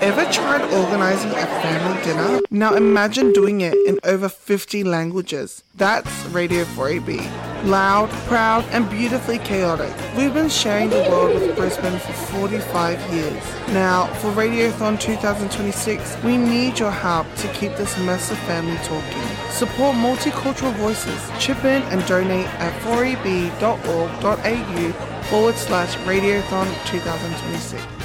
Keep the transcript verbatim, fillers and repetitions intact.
Ever tried organising a family dinner? Now imagine doing it in over fifty languages. That's Radio four A B. Loud, proud and beautifully chaotic. We've been sharing the world with Brisbane for forty-five years. Now, for Radiothon twenty twenty-six, we need your help to keep this mess of family talking. Support multicultural voices. Chip in and donate at four a b dot org dot a u forward slash Radiothon twenty twenty-six.